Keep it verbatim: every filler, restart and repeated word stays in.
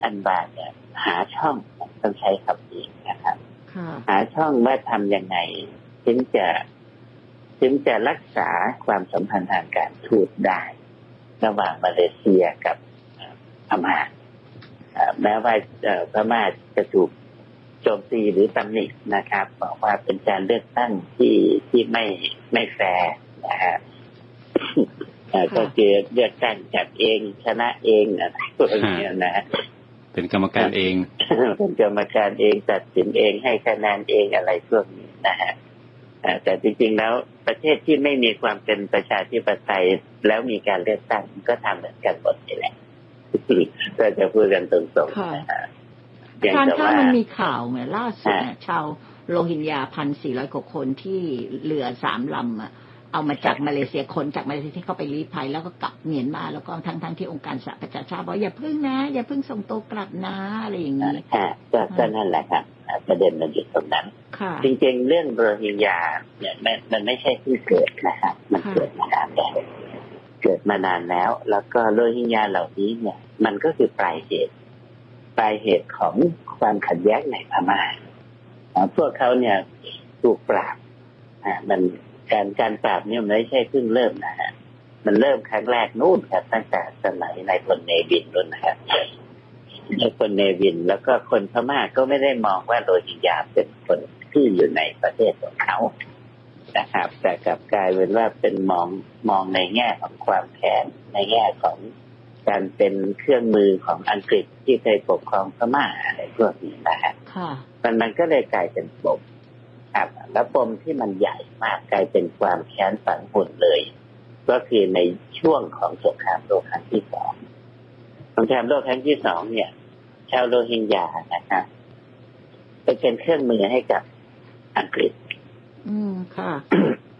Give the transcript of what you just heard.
อันบาเนี่ยหาช่องต้องใช้คำนี้นะครับหาช่องว่าทำยังไงถึงจะถึงจะรักษาความสัมพันธ์ทางการทูตได้ระหว่างมาเลเซียกับพม่าแม้ว่าพม่าจะถูกโจมตีหรือตำหนินะครับบอกว่าเป็นการเลือกตั้งที่ที่ไม่ไม่แฟร์นะฮะก็คือเลือกตั้งจัดเองชนะเองอะไรพวกนี้นะเป็นกรรมการเองเป็นกรรมการเองตัดสินเองให้คะแนนเองอะไรพวกนี้นะฮะแต่จริงๆแล้วประเทศที่ไม่มีความเป็นประชาธิปไตยแล้วมีการเลือกตั้งก็ทำเหมือนกันหมดนี่แหละก็จะพูดกันตรงๆนะฮะการถ้ามันมีข่าวเหมือนล่าสุดชาวโรฮิงญาพันสี่ร้อยกว่าคนที่เรือสามลำอะเอามาจากมาเลเซียคนจากมาเลเซียที่เข้าไปลี้ภัยแล้วก็กลับเมียนมาแล้วก็ทั้งทั้งที่องค์การสหประชาชาติบอกอย่าพึ่งนะอย่าพึ่งส่งตัวกลับนะอะไรอย่างนี้ค่ะก็นั่นแหละครับประเด็นมันอยู่ตรงนั้นจริงๆเรื่องโรฮิงญาเนี่ยมันไม่ใช่เพิ่งเกิดนะครับมันเกิดมานานแล้วเกิดมานานแล้วแล้วก็โรฮิงญาเหล่านี้เนี่ยมันก็คือปลายเหตุปลายเหตุของความขัดแย้งในพม่าพวกเขาเนี่ยถูกปราบอ่ามันการการปราบเนี่ยมันไม่ใช่เพิ่งเริ่มนะฮะมันเริ่มครั้งแรกนู่นครับตั้งแต่สมัยนายพลเนวินนู่นนะครับนายพลเนวินแล้วก็คนพม่าก็ไม่ได้มองว่าโรฮิงญาเป็นคนที่อยู่ในประเทศของเขานะครับแต่กลับกลายเป็นว่าเป็นมองมองในแง่ของความแค้นในแง่ของการเป็นเครื่องมือของอังกฤษที่เคยปกครองพม่าอะไรพวกนี้นะฮะมันมันก็เลยกลายเป็นปมครับแล้วปมที่มันใหญ่มากกลายเป็นความแค้นฝังหุ่นเลยก็คือในช่วงของสงครามโลกครั้งที่สองสงครามโลกครั้งที่สองเนี่ยชาวโรฮิงญานะครับไปเป็นเครื่องมือให้กับอังกฤษอืมค่ะ